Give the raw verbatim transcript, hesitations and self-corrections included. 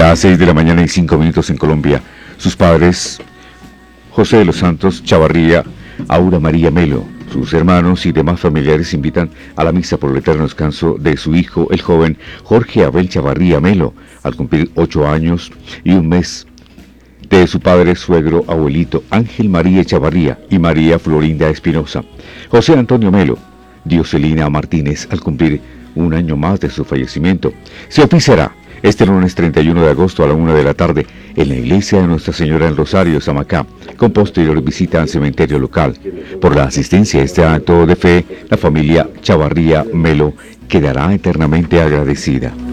Las seis de la mañana y cinco minutos en Colombia. Sus padres, José de los Santos Chavarría, Aura María Melo, sus hermanos y demás familiares invitan a la misa por el eterno descanso de su hijo, el joven Jorge Abel Chavarría Melo, al cumplir ocho años y un mes, de su padre, suegro, abuelito Ángel María Chavarría y María Florinda Espinosa. José Antonio Melo, Dioselina Martínez, al cumplir un año más de su fallecimiento. Se oficiará este lunes treinta y uno de agosto a la una de la tarde en la iglesia de Nuestra Señora en Rosario, Samacá, con posterior visita al cementerio local. Por la asistencia a este acto de fe, la familia Chavarría Melo quedará eternamente agradecida.